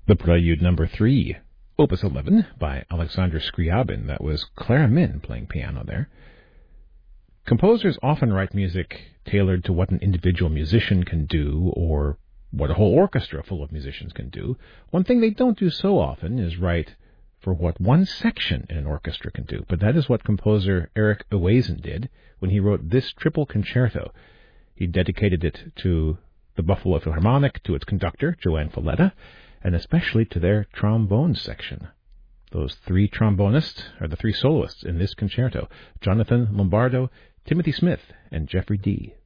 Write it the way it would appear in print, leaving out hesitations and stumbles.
The Prelude Number 3, Opus 11 by Alexander Scriabin. That was Clara Min playing piano there. Composers often write music tailored to what an individual musician can do or what a whole orchestra full of musicians can do. One thing they don't do so often is write for what one section in an orchestra can do, but that is what composer Eric Oazen did when he wrote this triple concerto. He dedicated it to the Buffalo Philharmonic, to its conductor, Joanne Falletta, and especially to their trombone section. Those three trombonists are the three soloists in this concerto: Jonathan Lombardo, Timothy Smith, and Jeffrey Dee.